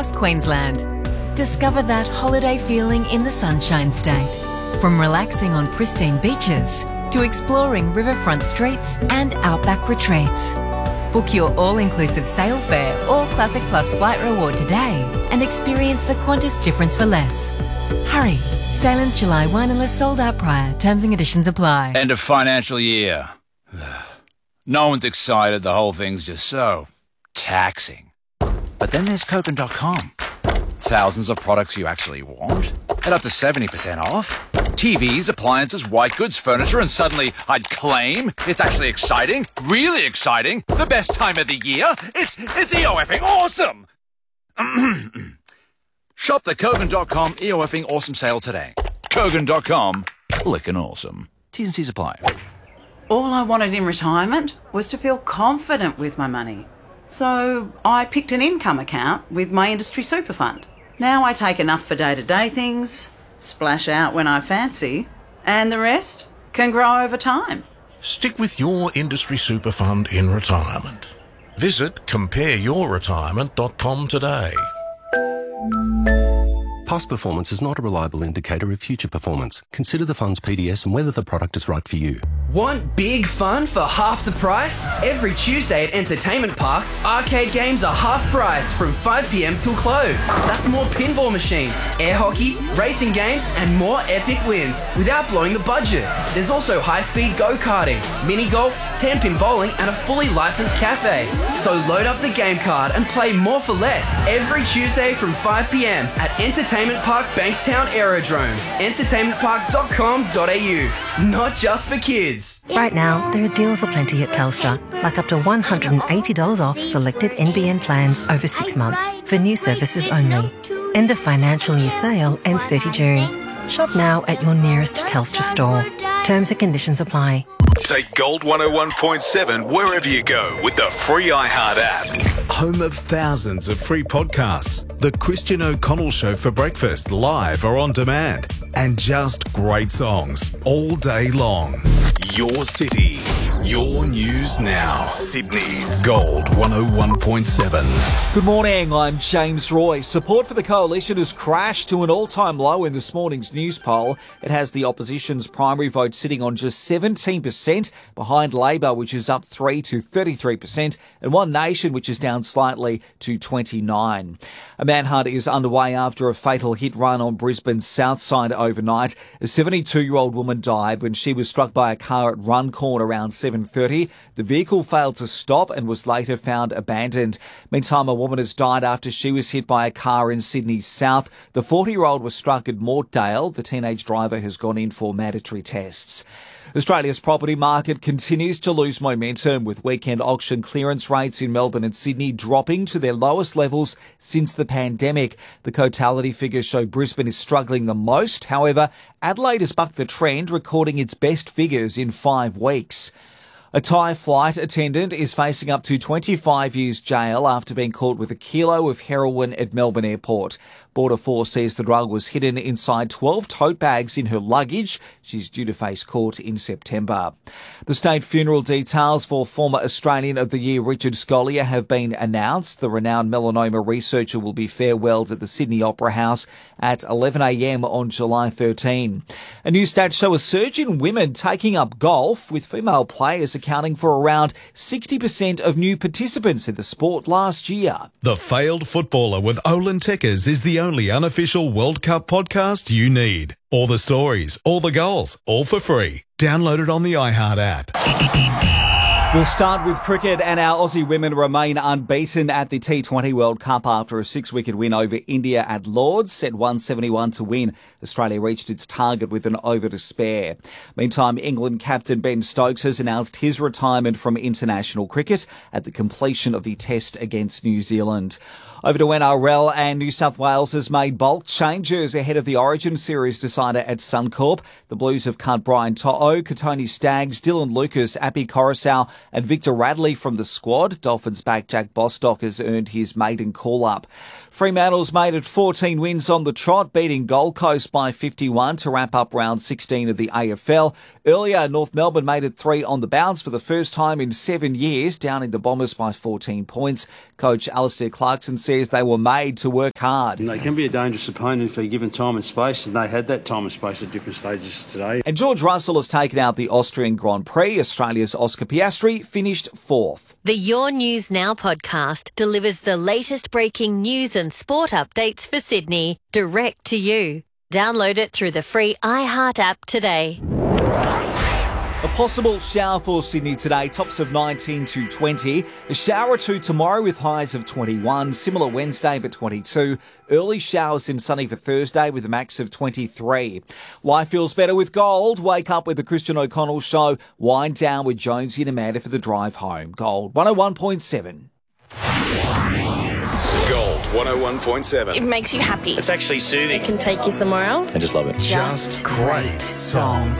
across Queensland. Discover that holiday feeling in the Sunshine State. From relaxing on pristine beaches to exploring riverfront streets and outback retreats. Book your all-inclusive sail fare or Classic Plus flight reward today and experience the Qantas difference for less. Hurry! Sailings July 1 unless sold out prior. Terms and conditions apply. End of financial year. No one's excited. The whole thing's just so taxing. But then there's Kogan.com. Thousands of products you actually want at up to 70% off. TVs, appliances, white goods, furniture, and suddenly I'd claim it's actually exciting, really exciting, the best time of the year. It's EOFing awesome! Shop the Kogan.com EOFing awesome sale today. Kogan.com, clickin' awesome. T's and C's apply. All I wanted in retirement was to feel confident with my money. So I picked an income account with my industry super fund. Now I take enough for day-to-day things, splash out when I fancy, and the rest can grow over time. Stick with your industry super fund in retirement. Visit compareyourretirement.com today. Past performance is not a reliable indicator of future performance. Consider the fund's PDS and whether the product is right for you. Want big fun for half the price? Every Tuesday at Entertainment Park, arcade games are half price from 5 p.m. till close. That's more pinball machines, air hockey, racing games, and more epic wins without blowing the budget. There's also high-speed go-karting, mini golf, 10-pin bowling, and a fully licensed cafe. So load up the game card and play more for less every Tuesday from 5 p.m. at Entertainment Park Bankstown Aerodrome. entertainmentpark.com.au. Not just for kids. Right now, there are deals aplenty at Telstra, like up to $180 off selected NBN plans over 6 months for new services only. End of financial year sale ends 30 June. Shop now at your nearest Telstra store. Terms and conditions apply. Take Gold 101.7 wherever you go with the free iHeart app. Home of thousands of free podcasts. The Christian O'Connell Show for breakfast, live or on demand. And just great songs all day long. Your city, your news now. Sydney's Gold 101.7. Good morning, I'm James Roy. Support for the coalition has crashed to an all-time low in this morning's news poll. It has the opposition's primary vote sitting on just 17%, behind Labor, which is up 3 to 33%, and One Nation, which is down slightly to 29. A manhunt is underway after a fatal hit run on Brisbane's south side overnight. A 72-year-old woman died when she was struck by a car at Runcorn around 7:30. The vehicle failed to stop and was later found abandoned. Meantime, a woman has died after she was hit by a car in Sydney's south. The 40-year-old was struck at Mortdale. The teenage driver has gone in for mandatory tests. Australia's property market continues to lose momentum, with weekend auction clearance rates in Melbourne and Sydney dropping to their lowest levels since the pandemic. The totality figures show Brisbane is struggling the most. However, Adelaide has bucked the trend, recording its best figures in 5 weeks. A Thai flight attendant is facing up to 25 years jail after being caught with a kilo of heroin at Melbourne Airport. Border Force says the drug was hidden inside 12 tote bags in her luggage. She's due to face court in September. The state funeral details for former Australian of the Year Richard Scolyer have been announced. The renowned melanoma researcher will be farewelled at the Sydney Opera House at 11 a.m. on July 13. A new stats show a surge in women taking up golf, with female players accounting for around 60% of new participants in the sport last year. The Failed Footballer with Olin Tekkers is the only unofficial World Cup podcast you need. All the stories, all the goals, all for free. Download it on the iHeart app. We'll start with cricket, and our Aussie women remain unbeaten at the T20 World Cup after a 6-wicket win over India at Lords, set 171 to win. Australia reached its target with an over to spare. Meantime, England captain Ben Stokes has announced his retirement from international cricket at the completion of the Test against New Zealand. Over to NRL, and New South Wales has made bulk changes ahead of the Origin Series decider at Suncorp. The Blues have cut Brian To'o, Katoni Staggs, Dylan Lucas, Appy Coruscant and Victor Radley from the squad. Dolphins back Jack Bostock has earned his maiden call-up. Fremantle's made it 14 wins on the trot, beating Gold Coast by 51 to wrap up round 16 of the AFL. Earlier, North Melbourne made it 3 on the bounce for the first time in 7 years, downing the Bombers by 14 points. Coach Alistair Clarkson said says they were made to work hard. And they can be a dangerous opponent if they're given time and space, and they had that time and space at different stages today. And George Russell has taken out the Austrian Grand Prix. Australia's Oscar Piastri finished fourth. The Your News Now podcast delivers the latest breaking news and sport updates for Sydney direct to you. Download it through the free iHeart app today. A possible shower for Sydney today, tops of 19 to 20. A shower or two tomorrow with highs of 21. Similar Wednesday, but 22. Early showers in sunny for Thursday with a max of 23. Life feels better with Gold. Wake up with the Christian O'Connell Show. Wind down with Jonesy and Amanda for the drive home. Gold 101.7. Gold 101.7. It makes you happy. It's actually soothing. It can take you somewhere else. I just love it. Just great songs.